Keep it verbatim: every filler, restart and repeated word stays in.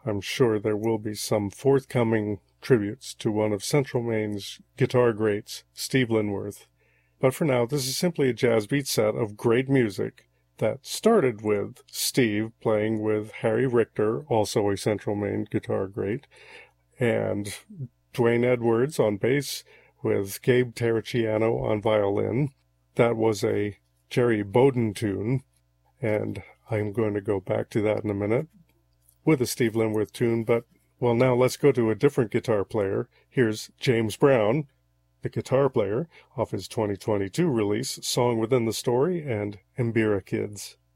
I'm sure there will be some forthcoming tributes to one of Central Maine's guitar greats, Steve Linworth. But for now, this is simply a jazz beat set of great music that started with Steve playing with Harry Richter, also a Central Maine guitar great, and Dwayne Edwards on bass with Gabe Terracciano on violin. That was a Jerry Bowden tune, and I'm going to go back to that in a minute with a Steve Linworth tune, but, well, now let's go to a different guitar player. Here's James Brown, the guitar player, off his twenty twenty-two release, Song Within the Story and Mbira Kids.